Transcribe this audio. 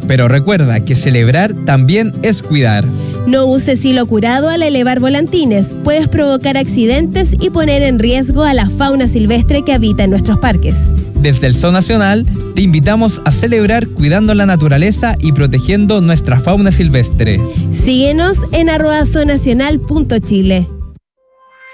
Pero recuerda que celebrar también es cuidar. No uses hilo curado al elevar volantines. Puedes provocar accidentes y poner en riesgo a la fauna silvestre que habita en nuestros parques. Desde el Zoo Nacional te invitamos a celebrar cuidando la naturaleza y protegiendo nuestra fauna silvestre. Síguenos en @zoonacional.chile.